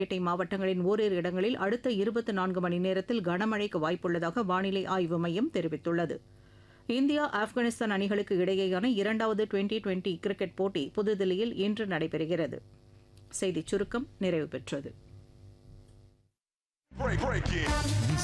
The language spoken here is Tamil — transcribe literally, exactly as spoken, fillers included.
பேட்டை மாவட்டங்களின் ஓரிரு இடங்களில் அடுத்த இருபத்தி நான்கு மணி நேரத்தில் கனமழைக்கு வாய்ப்புள்ளதாக வானிலை ஆய்வு மையம் தெரிவித்துள்ளது. இந்தியா ஆப்கானிஸ்தான் அணிகளுக்கு இடையேயான இரண்டாவது டுவெண்டி டுவெண்டி கிரிக்கெட் போட்டி புதுதில்லியில் இன்று நடைபெறுகிறது. செய்திச் சுருக்கம் நிறைவு பெற்றது. Break, break it.